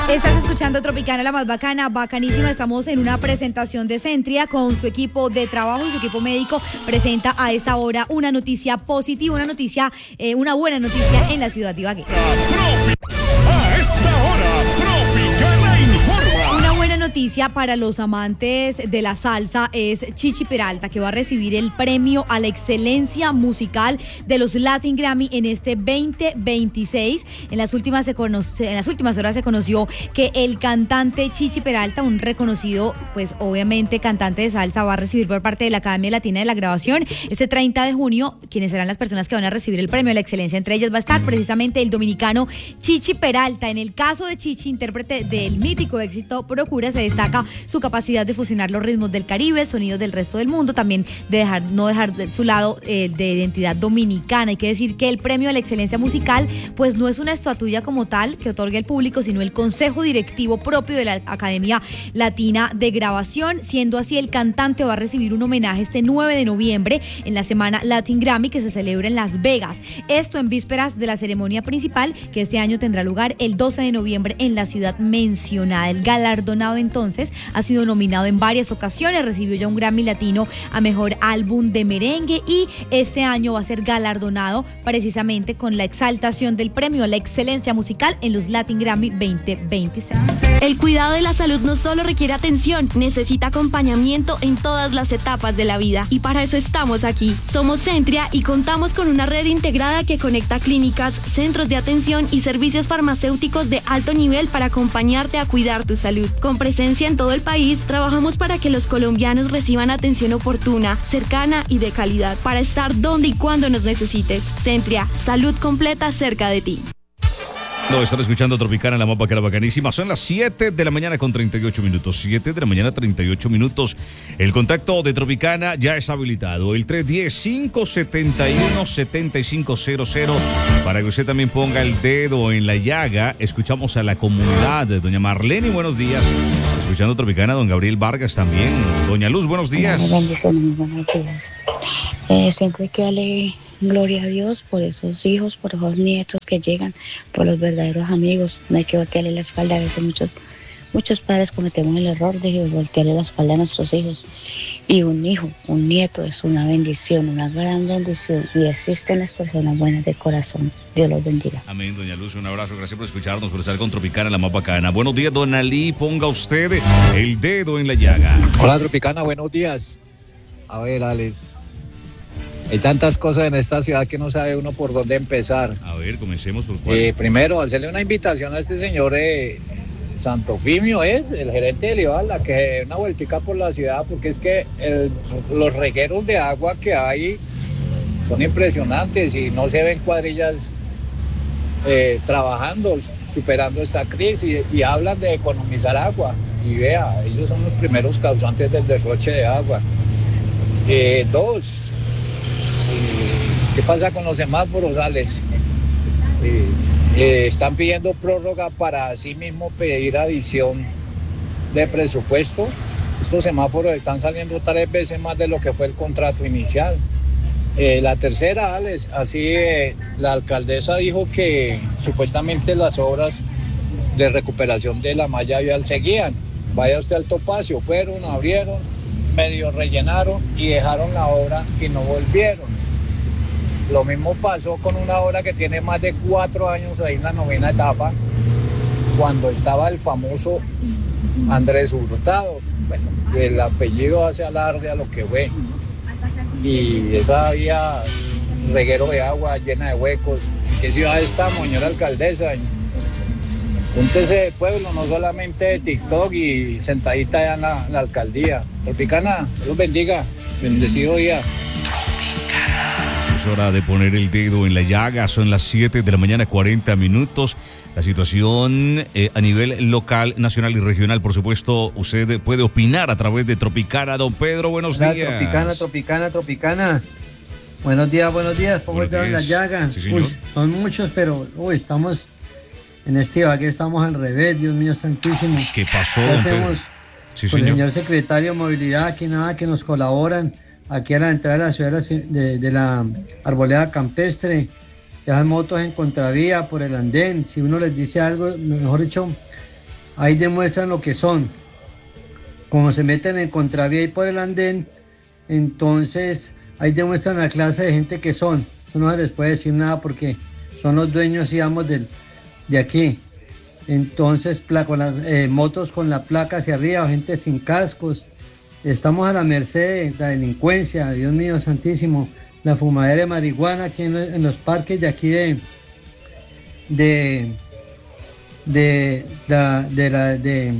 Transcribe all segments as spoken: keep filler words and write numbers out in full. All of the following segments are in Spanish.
Estás escuchando Tropicana, la más bacana, bacanísima. Estamos en una presentación de Centria con su equipo de trabajo y su equipo médico. Presenta a esta hora una noticia positiva, una noticia, eh, una buena noticia en la ciudad de Ibagué. A esta hora, Tropicana informa. Una buena noticia para los amantes de la salsa es Chichi Peralta, que va a recibir el premio a la excelencia musical de los Latin Grammy en este veinte veintiséis. En las últimas se conoce, en las últimas horas se conoció que el cantante Chichi Peralta, un reconocido, pues obviamente cantante de salsa, va a recibir por parte de la Academia Latina de la Grabación este treinta de junio, quienes serán las personas que van a recibir el premio a la excelencia. Entre ellas va a estar precisamente el dominicano Chichi Peralta. En el caso de Chichi, intérprete del mítico éxito Procura, se destaca su capacidad de fusionar los ritmos del Caribe, sonidos del resto del mundo, también de dejar, no dejar de su lado eh, de identidad dominicana. Hay que decir que el premio a la excelencia musical pues no es una estatuilla como tal que otorga el público, sino el consejo directivo propio de la Academia Latina de Grabación. Siendo así, el cantante va a recibir un homenaje este nueve de noviembre en la semana Latin Grammy, que se celebra en Las Vegas. Esto en vísperas de la ceremonia principal, que este año tendrá lugar el doce de noviembre en la ciudad mencionada. El galardonado entonces ha sido nominado en varias ocasiones, recibió ya un Grammy Latino a Mejor Álbum de Merengue y este año va a ser galardonado precisamente con la exaltación del premio a la excelencia musical en los Latin Grammy veinte veintiséis. El cuidado de la salud no solo requiere atención, necesita acompañamiento en todas las etapas de la vida. Y para eso estamos aquí. Somos Centria y contamos con una red integrada que conecta clínicas, centros de atención y servicios farmacéuticos de alto nivel para acompañarte a cuidar tu salud. Con presencia en todo el país, trabajamos para que los colombianos reciban atención oportuna, cercana y de calidad, para estar donde y cuando nos necesites. Centria, salud completa cerca de ti. No, están escuchando Tropicana, la más bacana, bacanísima. Son las siete de la mañana con treinta y ocho minutos. siete de la mañana, treinta y ocho minutos. El contacto de Tropicana ya es habilitado. El tres uno cero, cinco siete uno, siete cinco cero cero. Para que usted también ponga el dedo en la llaga. Escuchamos a la comunidad de doña Marlene, buenos días. Escuchando Tropicana, don Gabriel Vargas también. Doña Luz, buenos días. Hola, bendiciones, buenos días. Eh, siempre hay que darle gloria a Dios por esos hijos, por esos nietos que llegan, por los verdaderos amigos. No hay que voltearle la espalda. A veces muchos, muchos padres cometemos el error de voltearle la espalda a nuestros hijos. Y un hijo, un nieto es una bendición, una gran bendición. Y existen las personas buenas de corazón. Dios los bendiga. Amén, doña Luz, un abrazo. Gracias por escucharnos, por estar con Tropicana, la más bacana. Buenos días, don Ali. Ponga usted el dedo en la llaga. Hola, Tropicana, buenos días. A ver, Alex. Hay tantas cosas en esta ciudad que no sabe uno por dónde empezar. A ver, comencemos por cuál. Eh, primero, hacerle una invitación a este señor eh, Santofimio, es el gerente de Livala, que dé una vueltica por la ciudad, porque es que el, los regueros de agua que hay son impresionantes y no se ven cuadrillas eh, trabajando, superando esta crisis y, y hablan de economizar agua. Y vea, ellos son los primeros causantes del derroche de agua. Eh, dos, ¿qué pasa con los semáforos, Alex? Eh, eh, están pidiendo prórroga para así mismo pedir adición de presupuesto. Estos semáforos están saliendo tres veces más de lo que fue el contrato inicial. Eh, la tercera, Alex, así eh, la alcaldesa dijo que supuestamente las obras de recuperación de la malla vial seguían. Vaya usted al Topacio, fueron, abrieron, medio rellenaron y dejaron la obra y no volvieron. Lo mismo pasó con una obra que tiene más de cuatro años ahí en la novena etapa, cuando estaba el famoso Andrés Hurtado. Bueno, el apellido hace alarde a lo que fue. Y esa vía, reguero de agua llena de huecos. ¿En qué ciudad estamos, señora alcaldesa? Júntese de pueblo, no solamente de TikTok y sentadita allá en la, en la alcaldía. Tropicana, Dios los bendiga. Bendecido día. Es hora de poner el dedo en la llaga. Son las siete de la mañana, cuarenta minutos. La situación eh, a nivel local, nacional y regional, por supuesto, usted puede opinar a través de Tropicana. Don Pedro, buenos Hola, días. Tropicana, Tropicana, Tropicana. Buenos días, buenos días. Pongo el dedo en la llaga. Sí, señor. Uy, son muchos, pero uy, estamos en este Ibagué, estamos al revés, Dios mío santísimo. ¿Qué pasó, ¿Qué don hacemos? Pedro? Sí, Con señor. el señor secretario de Movilidad, que nada, que nos colaboran aquí a la entrada de la ciudad de, de la Arboleda Campestre. Las motos en contravía por el andén, si uno les dice algo, mejor dicho, ahí demuestran lo que son. Como se meten en contravía y por el andén, entonces ahí demuestran la clase de gente que son. Eso no se les puede decir nada porque son los dueños y amos del, de aquí. Entonces, pla, con las eh, motos con la placa hacia arriba, gente sin cascos. Estamos a la merced de la delincuencia, Dios mío santísimo. La fumadera de marihuana aquí en, en los parques de aquí de de de, de, de la de,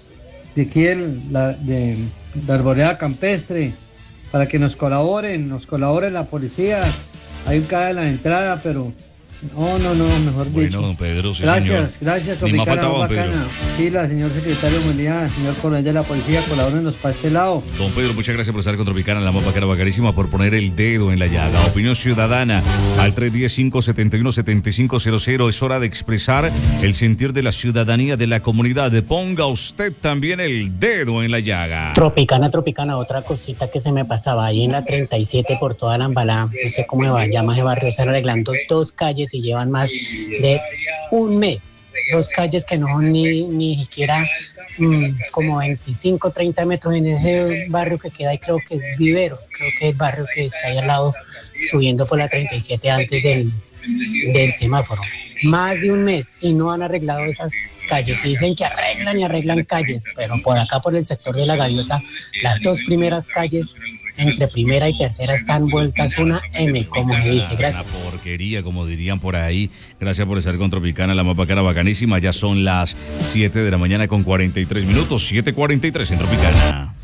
de aquí el, la, de la arboleda campestre, para que nos colaboren, nos colabore la policía. Hay un cada en la entrada, pero no, no, no, mejor bueno, dicho. Don Pedro, sí, gracias, señor. gracias, Ni más Tropicana, faltaba, muy don Pedro. bacana. Sí, la señor secretario de Movilidad, señor coronel de la policía, colabórenos para este lado. Don Pedro, muchas gracias por estar con Tropicana, la más bacana, bacanísima, por poner el dedo en la llaga. Opinión ciudadana al tres uno cero, cinco siete uno, siete cinco cero cero. Es hora de expresar el sentir de la ciudadanía, de la comunidad. Ponga usted también el dedo en la llaga. Tropicana, Tropicana, otra cosita que se me pasaba ahí en la treinta y siete por toda la Ambalá, no sé cómo se va, llama ese barrio, están arreglando dos calles y llevan más de un mes. Dos calles que no son ni, ni siquiera mmm, como veinticinco, treinta metros en ese barrio que queda ahí, creo que es Viveros, creo que es el barrio que está ahí al lado, subiendo por la treinta y siete antes del, del semáforo. Más de un mes y no han arreglado esas calles. Dicen que arreglan y arreglan calles, pero por acá, por el sector de la Gaviota, las dos primeras calles entre primera y tercera están vueltas una M, como me dice. Gracias. Una porquería, como dirían por ahí. Gracias por estar con Tropicana, la más bacana, bacanísima. Ya son las siete de la mañana con cuarenta y tres minutos. siete cuarenta y tres en Tropicana.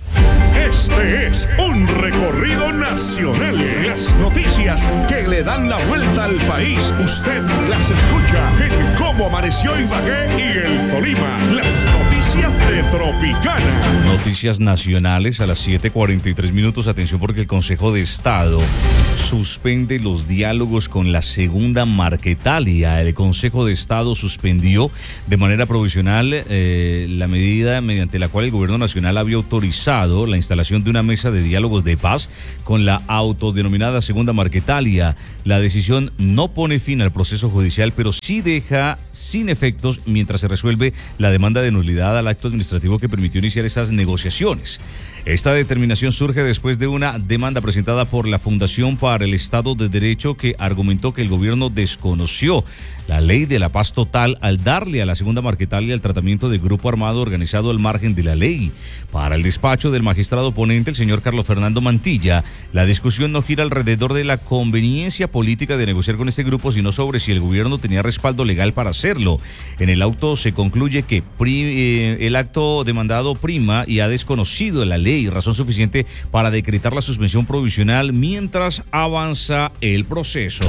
Este es un recorrido nacional. Las noticias que le dan la vuelta al país. Usted las escucha en Cómo Amaneció Ibagué y el Tolima. Las noticias de Tropicana. Noticias nacionales a las siete cuarenta y tres minutos. Atención, porque el Consejo de Estado suspende los diálogos con la segunda Marquetalia. El Consejo de Estado suspendió de manera provisional eh, la medida mediante la cual el Gobierno Nacional había autorizado la instalación de una mesa de diálogos de paz con la autodenominada segunda Marquetalia. La decisión no pone fin al proceso judicial, pero sí deja sin efectos mientras se resuelve la demanda de nulidad al acto administrativo que permitió iniciar esas negociaciones. Esta determinación surge después de una demanda presentada por la Fundación para el Estado de Derecho, que argumentó que el gobierno desconoció la ley de la paz total al darle a la segunda Marquetalia el tratamiento de grupo armado organizado al margen de la ley. Para el despacho del magistrado ponente, el señor Carlos Fernando Mantilla, la discusión no gira alrededor de la conveniencia política de negociar con este grupo, sino sobre si el gobierno tenía respaldo legal para hacerlo. En el auto se concluye que pri, eh, el acto demandado prima y ha desconocido la ley, razón suficiente para decretar la suspensión provisional mientras avanza el proceso.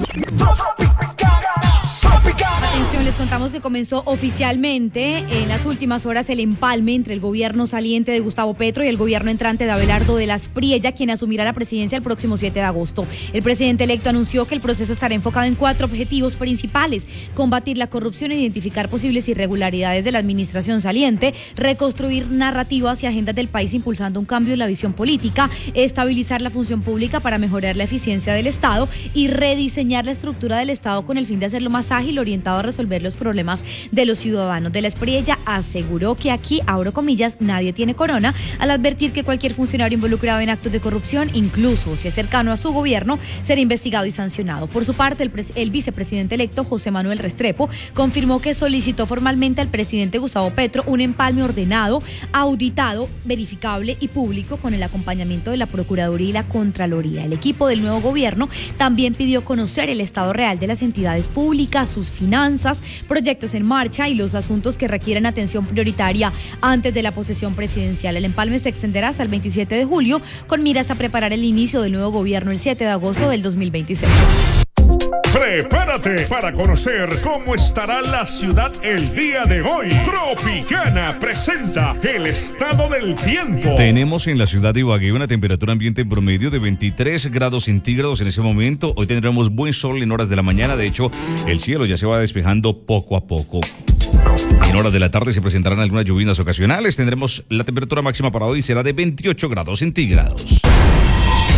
Atención, les contamos que comenzó oficialmente en las últimas horas el empalme entre el gobierno saliente de Gustavo Petro y el gobierno entrante de Abelardo de las Priella, quien asumirá la presidencia el próximo siete de agosto. El presidente electo anunció que el proceso estará enfocado en cuatro objetivos principales: combatir la corrupción, identificar posibles irregularidades de la administración saliente, reconstruir narrativas y agendas del país impulsando un cambio en la visión política, estabilizar la función pública para mejorar la eficiencia del Estado y rediseñar la estructura del Estado con el fin de hacerlo más ágil, orientado a resolver los problemas de los ciudadanos. De la Espriella aseguró que aquí, abro comillas, nadie tiene corona, al advertir que cualquier funcionario involucrado en actos de corrupción, incluso si es cercano a su gobierno, será investigado y sancionado. Por su parte, el, el vicepresidente electo José Manuel Restrepo confirmó que solicitó formalmente al presidente Gustavo Petro un empalme ordenado, auditado, verificable y público, con el acompañamiento de la Procuraduría y la Contraloría. El equipo del nuevo gobierno también pidió conocer el estado real de las entidades públicas, sus finanzas, proyectos en marcha y los asuntos que requieren atención prioritaria antes de la posesión presidencial. El empalme se extenderá hasta el veintisiete de julio, con miras a preparar el inicio del nuevo gobierno el siete de agosto del dos mil veintiséis. Prepárate para conocer cómo estará la ciudad el día de hoy. Tropicana presenta el estado del tiempo. Tenemos en la ciudad de Ibagué una temperatura ambiente en promedio de veintitrés grados centígrados en ese momento. Hoy tendremos buen sol en horas de la mañana. De hecho, el cielo ya se va despejando poco a poco. En horas de la tarde se presentarán algunas lluvias ocasionales. Tendremos la temperatura máxima para hoy será de veintiocho grados centígrados. ¿Cómo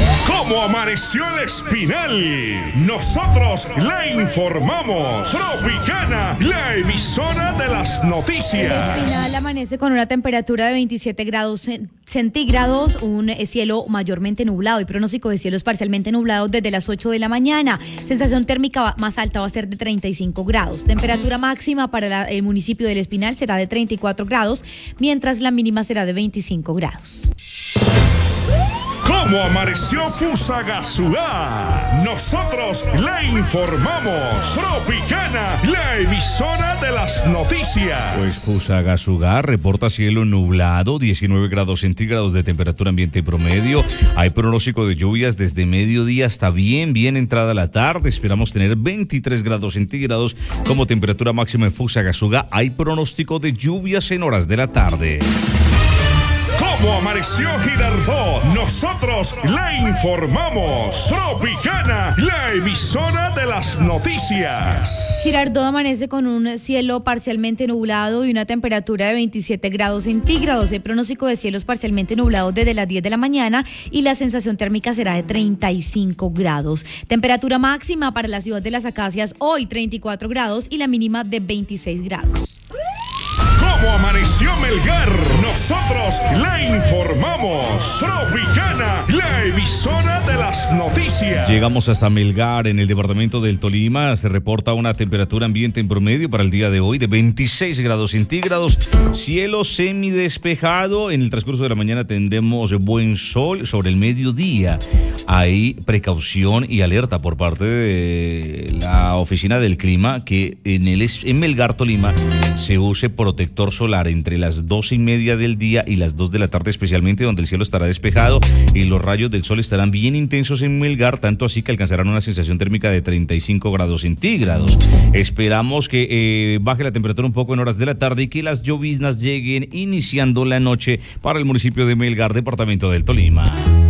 ¿Cómo amaneció el Espinal? Nosotros le informamos. Tropicana, la emisora de las noticias. El Espinal amanece con una temperatura de veintisiete grados centígrados, un cielo mayormente nublado y pronóstico de cielos parcialmente nublados desde las ocho de la mañana. Sensación térmica más alta va a ser de treinta y cinco grados. Temperatura máxima para la, el municipio del Espinal será de treinta y cuatro grados, mientras la mínima será de veinticinco grados. ¿Cómo amaneció Fusagasugá? Nosotros le informamos. Tropicana, la emisora de las noticias. Pues Fusagasugá reporta cielo nublado, diecinueve grados centígrados de temperatura ambiente promedio. Hay pronóstico de lluvias desde mediodía hasta bien, bien entrada la tarde. Esperamos tener veintitrés grados centígrados como temperatura máxima en Fusagasugá. Hay pronóstico de lluvias en horas de la tarde. ¿Cómo amaneció Girardot? Nosotros le informamos. Tropicana, la emisora de las noticias. Girardot amanece con un cielo parcialmente nublado y una temperatura de veintisiete grados centígrados. El pronóstico de cielos parcialmente nublados desde las diez de la mañana y la sensación térmica será de treinta y cinco grados. Temperatura máxima para la ciudad de Las Acacias hoy treinta y cuatro grados y la mínima de veintiséis grados. ¿Cómo amaneció Melgar? Nosotros le informamos. Tropicana, la emisora de las noticias. Llegamos hasta Melgar, en el departamento del Tolima. Se reporta una temperatura ambiente en promedio para el día de hoy de veintiséis grados centígrados. Cielo semidespejado. En el transcurso de la mañana tendremos buen sol. Sobre el mediodía hay precaución y alerta por parte de la Oficina del Clima que en, el, en Melgar, Tolima, se use protector solar entre las doce y media del día y las dos de la tarde, especialmente donde el cielo estará despejado y los rayos del sol estarán bien intensos en Melgar, tanto así que alcanzarán una sensación térmica de treinta y cinco grados centígrados. Esperamos que eh, baje la temperatura un poco en horas de la tarde y que las lloviznas lleguen iniciando la noche para el municipio de Melgar, departamento del Tolima.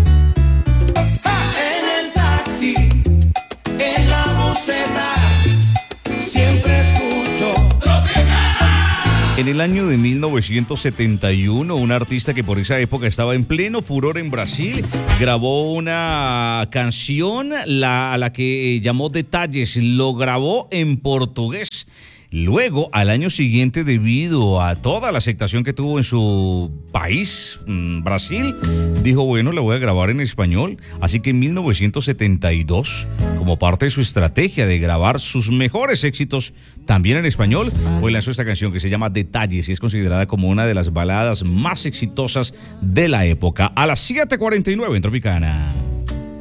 En el taxi, en la buceta, siempre escucho Tropicana. En el año de mil novecientos setenta y uno, un artista que por esa época estaba en pleno furor en Brasil, grabó una canción la, a la que llamó Detalles, lo grabó en portugués. Luego, al año siguiente, debido a toda la aceptación que tuvo en su país, Brasil, dijo, bueno, la voy a grabar en español. Así que en mil novecientos setenta y dos, como parte de su estrategia de grabar sus mejores éxitos también en español, pues lanzó esta canción que se llama Detalles y es considerada como una de las baladas más exitosas de la época. A las siete cuarenta y nueve en Tropicana.